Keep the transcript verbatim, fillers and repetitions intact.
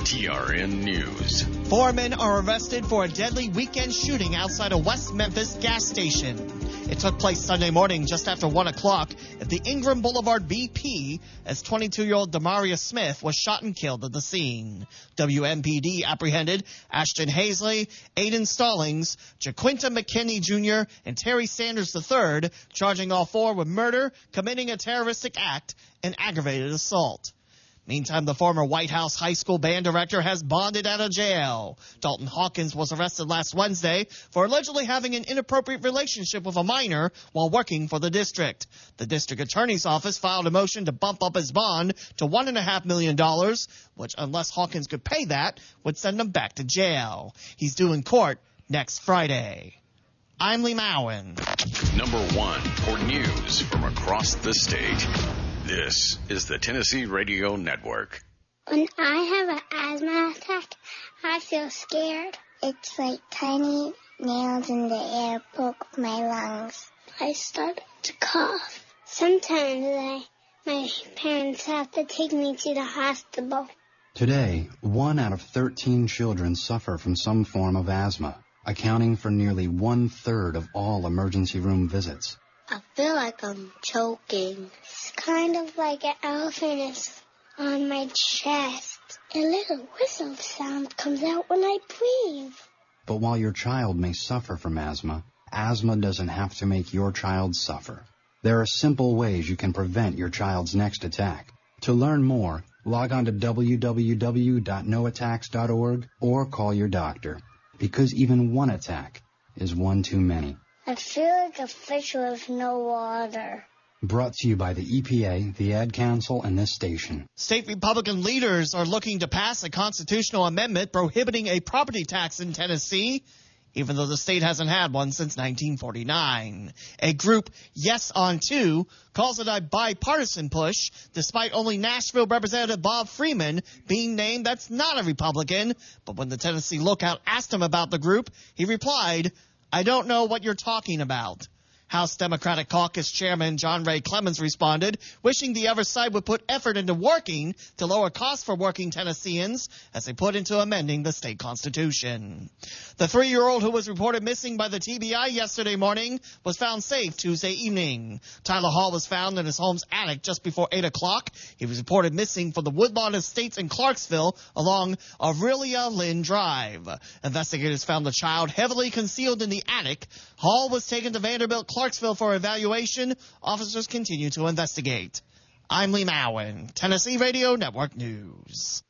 T R N News. Four men are arrested for a deadly weekend shooting outside a West Memphis gas station. It took place Sunday morning just after one o'clock at the Ingram Boulevard B P as twenty-two-year-old Demaria Smith was shot and killed at the scene. W M P D apprehended Ashton Hazley, Aiden Stallings, Jaquinta McKinney Junior, and Terry Sanders the third, charging all four with murder, committing a terroristic act, and aggravated assault. Meantime, the former White House high school band director has bonded out of jail. Dalton Hawkins was arrested last Wednesday for allegedly having an inappropriate relationship with a minor while working for the district. The district attorney's office filed a motion to bump up his bond to one point five million dollars, which, unless Hawkins could pay that, would send him back to jail. He's due in court next Friday. I'm Lee Mowen. Number one for news from across the state. This is the Tennessee Radio Network. When I have an asthma attack, I feel scared. It's like tiny nails in the air poke my lungs. I start to cough. Sometimes I, my parents have to take me to the hospital. Today, one out of thirteen children suffer from some form of asthma, accounting for nearly one-third of all emergency room visits. I feel like I'm choking. It's kind of like an elephant is on my chest. A little whistle sound comes out when I breathe. But while your child may suffer from asthma, asthma doesn't have to make your child suffer. There are simple ways you can prevent your child's next attack. To learn more, log on to w w w dot no attacks dot org or call your doctor, because even one attack is one too many. I feel like a fish with no water. Brought to you by the E P A, the Ad Council, and this station. State Republican leaders are looking to pass a constitutional amendment prohibiting a property tax in Tennessee, even though the state hasn't had one since nineteen forty-nine. A group, Yes on Two, calls it a bipartisan push, despite only Nashville Representative Bob Freeman being named that's not a Republican. But when the Tennessee Lookout asked him about the group, he replied, "I don't know what you're talking about." House Democratic Caucus Chairman John Ray Clemens responded, wishing the other side would put effort into working to lower costs for working Tennesseans as they put into amending the state constitution. The three-year-old who was reported missing by the T B I yesterday morning was found safe Tuesday evening. Tyler Hall was found in his home's attic just before eight o'clock. He was reported missing from the Woodlawn Estates in Clarksville along Aurelia Lynn Drive. Investigators found the child heavily concealed in the attic. Hall was taken to Vanderbilt Clarksville for evaluation. Officers continue to investigate. I'm Lee Mowen, Tennessee Radio Network News.